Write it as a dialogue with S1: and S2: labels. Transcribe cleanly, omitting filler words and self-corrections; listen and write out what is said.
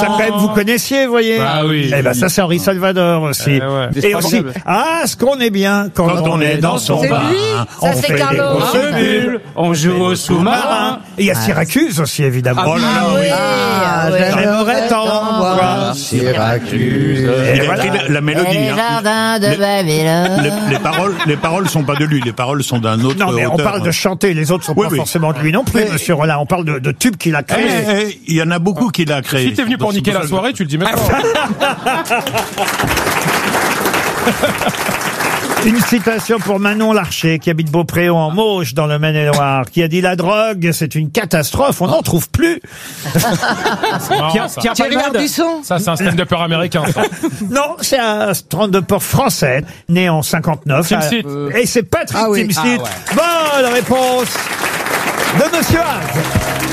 S1: Ça, quand même, vous connaissiez, vous voyez.
S2: Ah oui.
S1: Eh ben, ça, c'est Henri Salvador aussi.
S2: Ouais.
S1: Et aussi, ce qu'on est bien quand on est dans son
S3: C'est
S1: bar.
S3: lui.
S1: On
S3: Ça, c'est
S1: fait des
S3: Carlo.
S1: grosses bulles,
S2: on joue au sous-marin.
S1: Et il y a Syracuse aussi, évidemment.
S2: Oh là là, oui.
S1: J'aimerais t'en voir
S4: Syracuse.
S1: Et
S5: Il a
S1: voilà.
S5: écrit la mélodie.
S3: Les
S5: hein.
S3: jardins de Babylone.
S5: Les paroles sont pas de lui. Les paroles sont d'un autre
S1: Non, mais on
S5: auteur.
S1: parle de chanter. Les autres sont
S5: Oui,
S1: pas
S5: oui.
S1: forcément de lui non plus, monsieur Rollin. On parle de tubes qu'il a créés.
S5: Il y en a beaucoup qu'il a créé.
S2: Si t'es venu pour niquer la soirée, tu le dis maintenant.
S1: Une citation pour Manon Larcher, qui habite Beaupréau en Mauges, dans le Maine-et-Loire, qui a dit: la drogue, c'est une catastrophe, on n'en trouve plus.
S2: C'est marrant, ça.
S3: Thierry Ardisson.
S2: Ça, c'est un stand-upper américain, ça.
S1: Non, c'est un stand-upper français, né en 59.
S2: Timsit.
S1: Et c'est Patrick
S4: Ah oui.
S1: Timsit.
S4: Ah ouais.
S1: Bonne réponse de monsieur Haas.